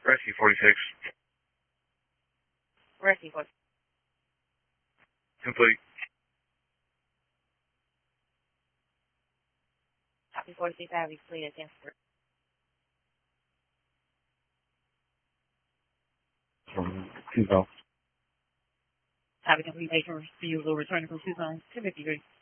Rescue 46. Rescue 46. Complete. Copy 46, I have you complete at 10. Tucson. Copy complete, make sure you will return from Tucson 253.